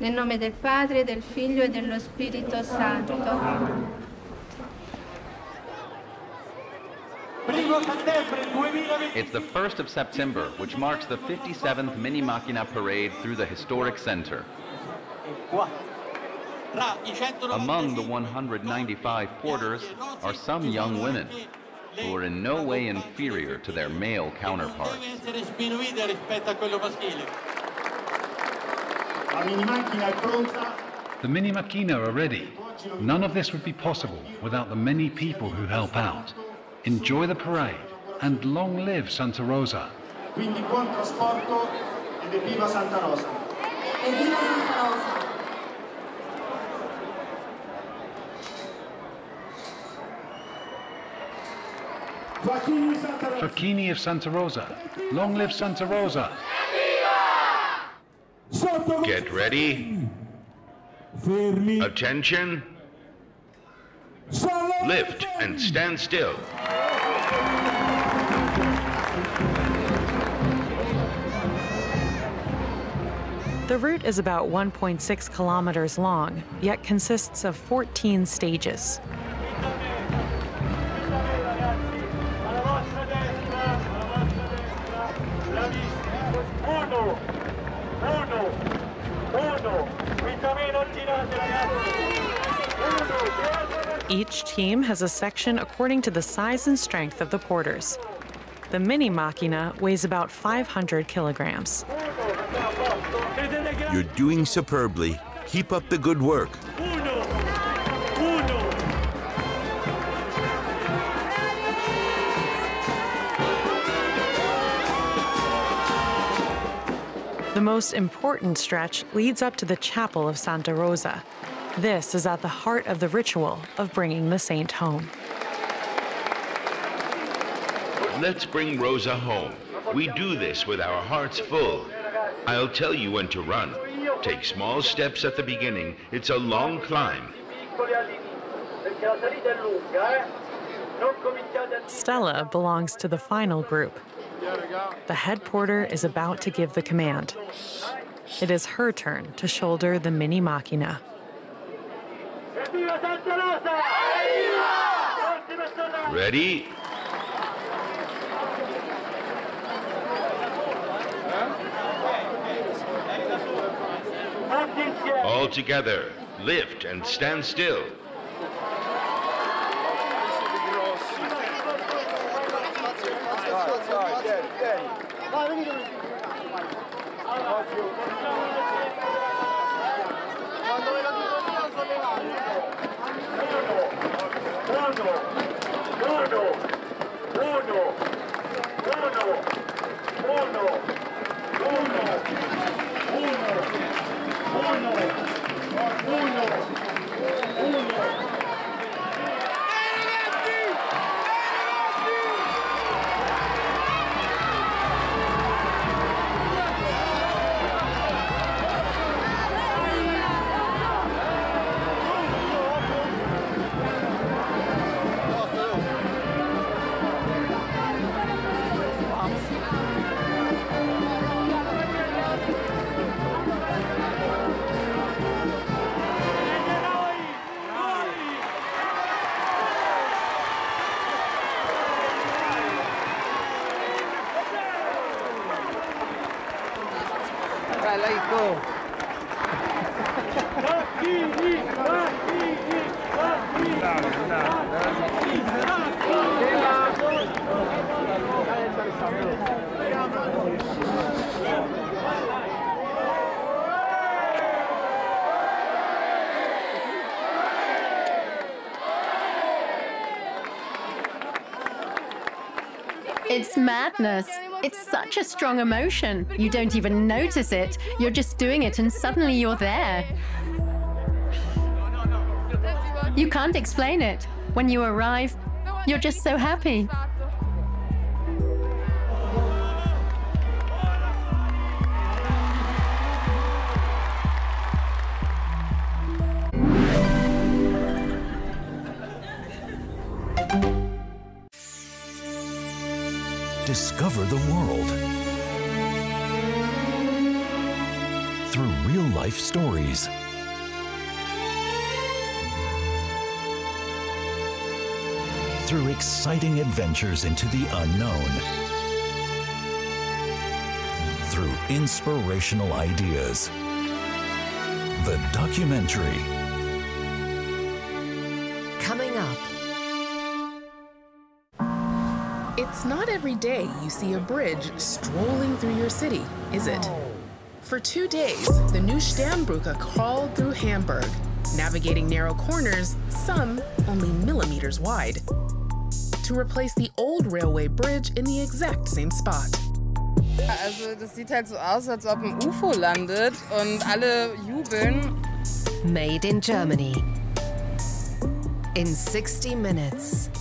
Nel nome del Padre, del Figlio e dello Spirito Santo. It's the 1st of September, which marks the 57th Mini Machina parade through the historic center. Among the 195 porters are some young women who are in no way inferior to their male counterparts. The Mini Machina are ready. None of this would be possible without the many people who help out. Enjoy the parade and long live Santa Rosa. Quindi buon trasporto ed evviva Santa Rosa. Evviva Santa Rosa. Facchini of Santa Rosa. Long live Santa Rosa. Get ready. Attention. Lift and stand still. The route is about 1.6 kilometers long, yet consists of 14 stages. Each team has a section according to the size and strength of the porters. The Mini Machina weighs about 500 kilograms. You're doing superbly. Keep up the good work. The most important stretch leads up to the Chapel of Santa Rosa. This is at the heart of the ritual of bringing the saint home. Let's bring Rosa home. We do this with our hearts full. I'll tell you when to run. Take small steps at the beginning. It's a long climb. Stella belongs to the final group. The head porter is about to give the command. It is her turn to shoulder the Mini Machina. Ready? All together, lift and stand still. It's madness. It's such a strong emotion. You don't even notice it. You're just doing it and suddenly you're there. You can't explain it. When you arrive, you're just so happy. Discover the world through real real-life stories. Through exciting adventures into the unknown. Through inspirational ideas. The documentary. Coming up. It's not every day you see a bridge strolling through your city, is it? For 2 days, the new Sternbrücke crawled through Hamburg, navigating narrow corners, some only millimeters wide, to replace the old railway bridge in the exact same spot. Also, das sieht halt so aus, als ob ein UFO landet und alle jubeln. Made in Germany. In 60 minutes.